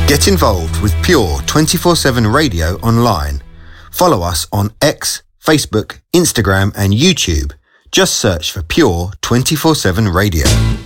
Get involved with Pure 24/7 Radio online. Follow us on X, Facebook, Instagram and YouTube. Just search for Pure 24/7 Radio.